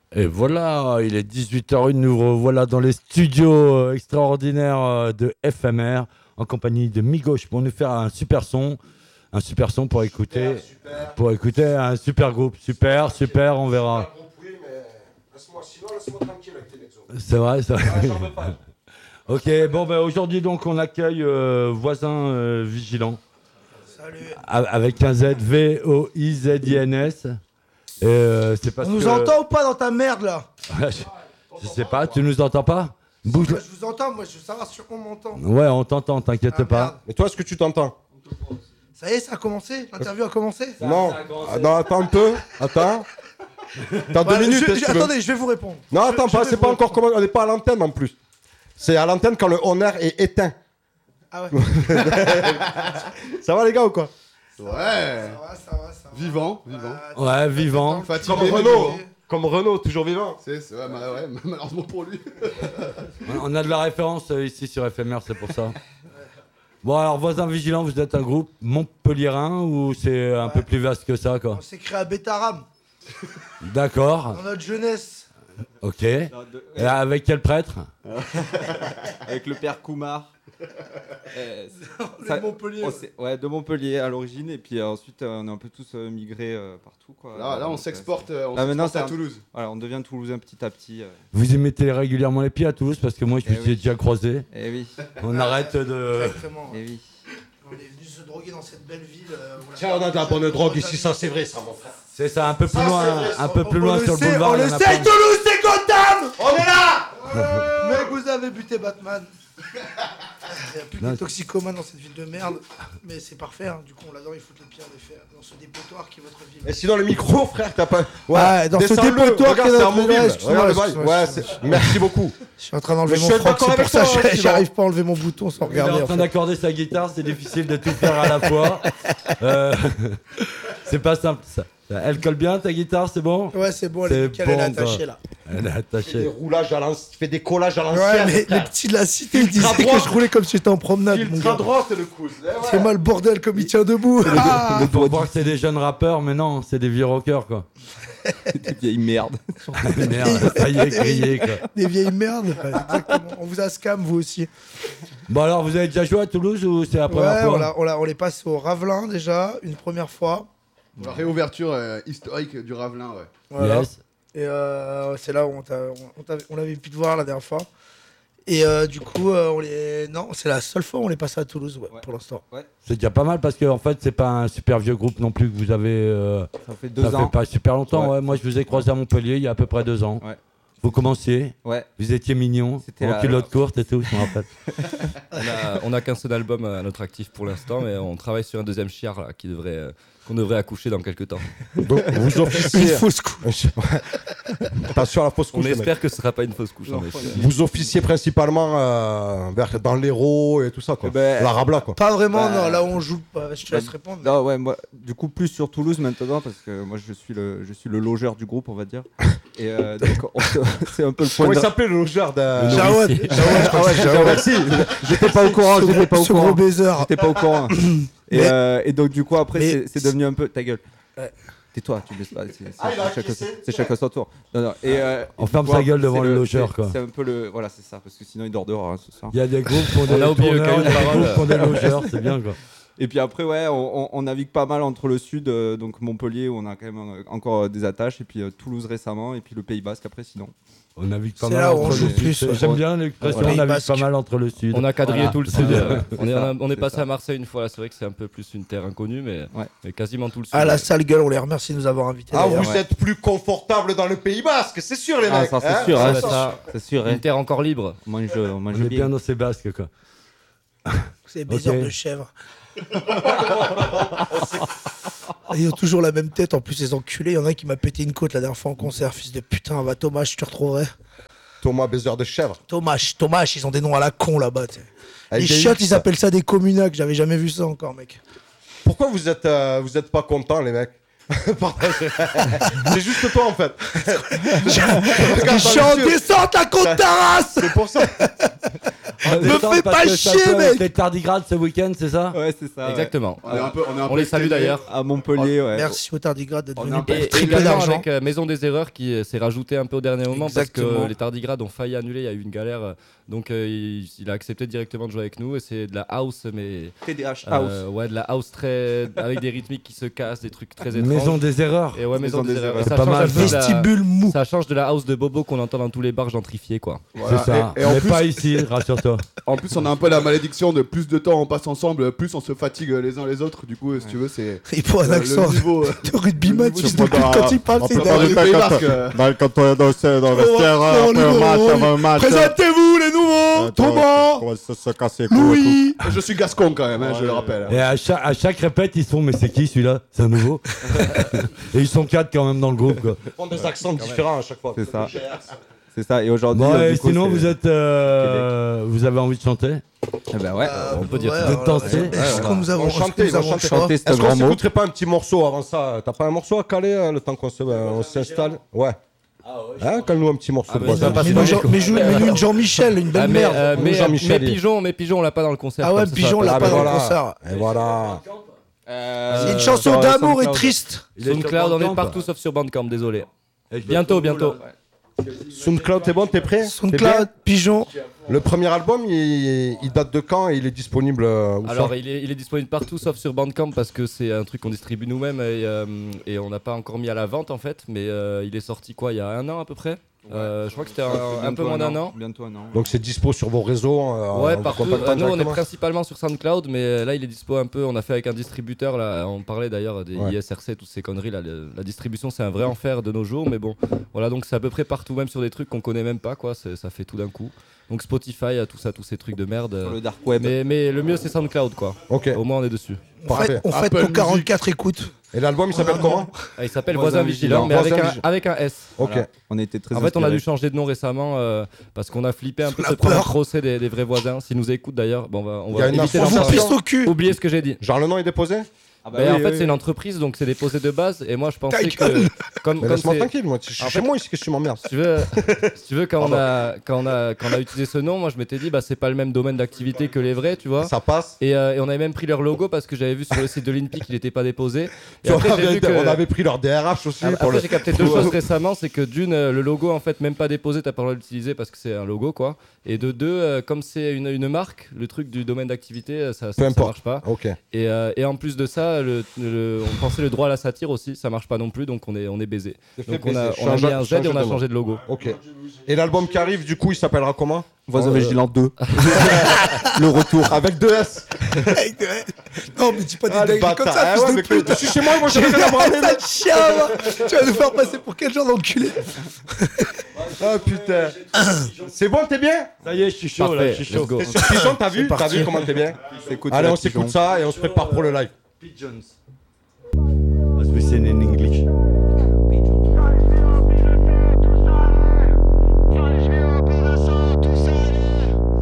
Et voilà, il est 18h01, nous revoilà dans les studios extraordinaires de FMR en compagnie de Mi-Gauche pour nous faire un super son pour écouter, pour écouter un super groupe, super, on verra. Laisse-moi tranquille avec tes mexos. C'est vrai. Ok, bon ben aujourd'hui donc on accueille Voisin Vigilant. Salut. Avec un Z V-O-I-Z-I-N-S. C'est parce on nous entend ou pas dans ta merde là? Je sais pas, tu nous entends pas? Bouge. Je vous entends, moi je veux savoir si on m'entend. Ouais, on t'entend, t'inquiète pas. Merde. Et toi, est-ce que tu t'entends? Ça y est, ça a commencé? L'interview a commencé? Non. Non, attends un peu. Attends. T'as 2 minutes. Attendez, je vais vous répondre. Non, attends pas, c'est pas encore comment. On n'est pas à l'antenne en plus. C'est à l'antenne quand le on-air est éteint. Ah ouais. Ça va les gars ou quoi? Ouais. Ça va. Vivant. Ouais, vivant. Fatigué. Comme Renault, toujours vivant. Ouais, malheureusement pour lui. On a de la référence ici sur FMR, c'est pour ça. Bon alors, Voisin Vigilant, vous êtes un groupe montpelliérain ou c'est un peu plus vaste que ça quoi? On s'est créé à Bétaram, D'accord, dans notre jeunesse. ok. Et avec quel prêtre? Avec le père Koumar. De Montpellier. Ouais, de Montpellier à l'origine, et puis ensuite on est un peu tous migrés partout. Quoi. Là, on s'exporte maintenant, à Toulouse. Voilà, on devient toulousain petit à petit. Vous y mettez régulièrement les pieds à Toulouse parce que moi je me suis déjà croisé. Eh oui. On arrête de... Exactement. Eh oui. On est venu se droguer dans cette belle ville. Tiens, on a de la bonne drogue ici, ça c'est vrai, ça mon frère. C'est ça, un peu plus loin sur le boulevard. On il y le en a sait, plein. Toulouse, c'est Gotham. On est là. Mec, vous avez buté Batman. Il n'y a plus de toxicomanes dans cette ville de merde, mais c'est parfait, hein. Du coup on l'adore, il faut le pied en effet dans ce dépotoir qui est votre ville. Et sinon le micro, frère, t'as pas. Ouais, dans ce descends-le, dépotoir qui regarde, est c'est notre un mobile. excuse-moi, Regarde le bail. excuse-moi, Ouais, excuse-moi. merci beaucoup. Je suis en train d'enlever Mais mon je suis froc, d'accord c'est pour avec ça toi, que sinon. j'arrive pas à enlever mon bouton sans Il est regarder. en train d'accorder sa guitare, c'est difficile de tout faire à la fois. C'est pas simple ça. Elle colle bien ta guitare, c'est bon? Ouais, c'est bon, elle est nickel, elle est attachée là. Elle est Des attachée. roulages à l'ancienne, fais des collages à Ouais, l'ancienne. mais les frère. petits de la cité, ils disaient Ultra que droite. je roulais comme si j'étais en promenade, mon Ultra gars. droite le coude. C'est mal le bordel comme il tient debout. Ah Faut voir que c'est des jeunes rappeurs, mais non, c'est des vieux rockers quoi. Des vieilles merdes. Merde, ça y est, crier quoi. Des vieilles merdes, ouais, exactement. On vous a scam, vous aussi. Bon alors, vous avez déjà joué à Toulouse ou c'est la première fois? On les passe au Ravelin déjà, une première fois. La réouverture historique du Ravelin, ouais. Voilà. Yes. Et c'est là où on l'avait pu te voir la dernière fois. Et du coup, non, c'est la seule fois où on les passe à Toulouse, ouais. Pour l'instant. C'est déjà pas mal parce que en fait, c'est pas un super vieux groupe non plus que vous avez. Ça fait 2 Ça ans. fait pas super longtemps. Ouais. Ouais. Moi, je vous ai croisé à Montpellier il y a à peu près 2 ans. Ouais. Vous commenciez, Ouais. vous étiez mignon, C'était en la- culotte courte et tout, je me rappelle. On a qu'un seul album à notre actif pour l'instant, mais on travaille sur un deuxième chiard là, qu'on devrait accoucher dans quelques temps. Donc, vous Une officiez. fausse couche. Attention à la fausse On couche. les espère que ce sera pas une fausse couche. en effet. mecs. Vous officiez principalement dans l'Hérault et tout ça, quoi. Eh ben, La Rabla, quoi. Pas vraiment, Bah, non, là où on joue. Je te laisse répondre. Non, ouais, moi, du coup, plus sur Toulouse maintenant, parce que moi, je suis le logeur du groupe, on va dire. Et donc, c'est un peu le point Comment il de... s'appelait le logeur de. Jawad. Ah ouais, merci. J'étais pas au courant, j'étais pas au Ce gros courant. baiser. J'étais pas au courant. Et donc, du coup, après, Mais- c'est devenu un peu... Ta gueule. Ouais. Tais-toi, tu me laisses pas. Ah, il a chacun, acquis, c'est chacun son tour. Non, et, On ferme voilà, sa gueule devant c'est le logeur, c'est- quoi. C'est un peu le... Voilà, c'est ça, parce que sinon, il dort dehors ce soir. Il y a des groupes qui ont On des a oublié le tourneurs, cahier de il y a des parole. groupes qui ont des logeurs, c'est bien quoi. Et puis après, ouais, on navigue pas mal entre le sud, donc Montpellier, où on a quand même encore des attaches, et puis Toulouse récemment, et puis le Pays Basque après, sinon. On navigue pas C'est mal là où on entre joue le plus, sud. ouais. J'aime bien l'expression, Voilà. on navigue Basque. pas mal entre le sud. On a quadrillé Voilà. tout le sud. On C'est est passé ça. à Marseille une fois. Là, c'est vrai que c'est un peu plus une terre inconnue, mais quasiment tout le sud. Ah, la sale gueule, on les remercie de nous avoir invités. Ah, d'ailleurs. vous êtes plus confortable dans le Pays Basque, c'est sûr, les Ah, mecs. ça, c'est hein. sûr, hein, Ouais, ça, c'est sûr. Une terre encore libre. On mange On est bien dans ces basques quoi. C'est des baisers Ok. de chèvre. Ils ont toujours la même tête, en plus, les enculés. Il y en a un qui m'a pété une côte la dernière fois en concert. Fils de putain, va Thomas, je te retrouverai. Thomas, baiser de chèvre. Thomas, ils ont des noms à la con là-bas. Tu sais. Avec Les des chiottes, X. ils appellent ça des communacs. J'avais jamais vu ça encore, mec. Pourquoi vous êtes pas contents, les mecs? Partagez. C'est juste toi, en fait. Je suis en descente à Côte-Taras. C'est pour ça. Me fais pas chier, mec. Les tardigrades ce week-end, c'est ça? Ouais, c'est ça. ouais. Exactement. On les salue d'ailleurs. À Montpellier, ouais. Merci aux tardigrades d'être On venus a un peu pour Et tripler également d'argent. avec Maison des Erreurs qui s'est rajouté un peu au dernier moment Exactement. parce que les tardigrades ont failli annuler, il y a eu une galère. Donc il a accepté directement de jouer avec nous et c'est de la house, mais TDH House. ouais, de la house très avec des rythmiques qui se cassent, des trucs très étranges. Maison des erreurs. Et ouais, Maison des Erreurs. Et C'est ça pas change mal, un peu de la- Vestibule mou. Ça change de la house de Bobo qu'on entend dans tous les bars gentrifiés, quoi. Voilà. C'est ça. Et en Mais plus, pas ici, rassure-toi. en plus, on a un peu la malédiction de plus de temps on passe ensemble, plus on se fatigue les uns les autres. Du coup, si tu veux, c'est Il faut un le accent niveau. de rugbyman, tu sais faut plus pas- quand il parle, on c'est peut dans pas les le Pays faire Basques. Quand on est dans le vestiaire, après un match, avant un match. Présentez-vous les nouveaux, Thomas, Comment ça se casse les couilles. Louis. Je suis gascon quand même, je le rappelle. Et à chaque répète, ils se font, mais c'est qui celui-là? C'est un nouveau. Et ils sont 4 quand même dans le groupe, quoi. Ils font des accents différents à chaque fois. C'est ça. C'est ça. Et aujourd'hui. Bon, et du coup, sinon, c'est- vous êtes. Vous avez envie de chanter? Eh ben ouais. On peut dire Ouais, ça. De danser. Est-ce que nous avons On chantait, est-ce que nous avons le choix Chanter, c'est un Est-ce qu'on grand mot. s'écouterait pas un petit morceau avant ça? T'as pas un morceau à caler le temps qu'on s'installe? Ouais. Hein, cale-nous un petit morceau de mais voisin. ça passe. Mais nous une Jean-Michel, une belle merde. Nous, Jean-Michel, mais Pigeon, on l'a pas dans le concert. Ah ouais, comme ça, Pigeon, ça l'a va pas dans le voilà. concert. Et voilà. C'est une chanson d'amour et triste. SoundCloud, on est partout sauf sur Bandcamp, désolé. Bientôt. SoundCloud, t'es bon? T'es prêt? T'es SoundCloud, bien Pigeon. Le premier album, il date de quand et il est disponible où ça? Alors, il est disponible partout sauf sur Bandcamp parce que c'est un truc qu'on distribue nous-mêmes et on n'a pas encore mis à la vente en fait. Mais il est sorti quoi, il y a 1 an à peu près. Je crois que c'était un peu moins d'1 an. Bientôt un an. Donc c'est dispo sur vos réseaux. Ouais, on vous partout. contacte Nous, on est directement. principalement sur SoundCloud, mais là, il est dispo un peu. On a fait avec un distributeur, là. On parlait d'ailleurs des Ouais. ISRC, toutes ces conneries. Là. La distribution, c'est un vrai enfer de nos jours, mais bon. Voilà, donc c'est à peu près partout, même sur des trucs qu'on connaît même pas, quoi. Ça fait tout d'un coup. Donc Spotify, tout ça, tous ces trucs de merde. Sur le dark web. Mais le mieux, c'est SoundCloud, quoi. Ok, Au moins, on est dessus. parfait. On fête nos 44 écoutes. Et l'album, il s'appelle comment? Ah, il s'appelle Voisin Voisin Vigilant, mais Voisin Vigilant. avec un S. Ok. Voilà. On était très En fait, on a inspirés. dû changer de nom récemment parce qu'on a flippé un peu la de prendre le peur. procès des vrais voisins. S'ils nous écoutent d'ailleurs, bon, on Il y a va une éviter On d'en vous parler. pisse au cul. Oubliez ce que j'ai dit. Genre le nom est déposé? Ah bah Mais oui, en fait, oui, c'est une entreprise, donc c'est déposé de base. Et moi, je pensais Ta que. gueule. Comme Mais laisse-moi c'est- tranquille, moi. Je suis En chez fait- moi ici, qu'est-ce que tu m'emmerdes? Si tu veux, quand on a utilisé ce nom, moi je m'étais dit, bah c'est pas le même domaine d'activité que les vrais, tu vois. Ça passe. Et on avait même pris leur logo parce que j'avais vu sur le site de l'INPI qu'il n'était pas déposé. Et On après, j'ai vu que. on avait pris leur DRH aussi. Après, pour le... j'ai capté deux choses récemment, c'est que d'une, le logo en fait même pas déposé, t'as pas le droit de l'utiliser parce que c'est un logo quoi. Et de deux, comme c'est une marque, le truc du domaine d'activité, ça importe. marche pas. Ok. Et en plus de ça, on pensait le droit à la satire aussi, ça marche pas non plus, donc on est baisé. Donc on a mis un Z et on a changé de logo. Ok. Et l'album qui arrive, du coup, il s'appellera comment? Voisin Vigilant 2. Le retour. Avec 2 S. Non, mais dis pas Ah, des le dingueries comme bâtard. ça, Ah fils ouais, de mais pute. je suis chez moi, moi j'ai rien à branler. Sale chien, va. Tu vas nous faire passer pour quel genre d'enculé? Ah putain. C'est bon, t'es bien? Ça y est, je suis chaud là, Parfait, je suis chaud. let's go. T'es sur Pigeon, t'as vu? T'as parti. vu comment t'es bien? Écoute, Allez, la on Pigeon. s'écoute ça et on se prépare pour le live. Pigeons. Was wir sind in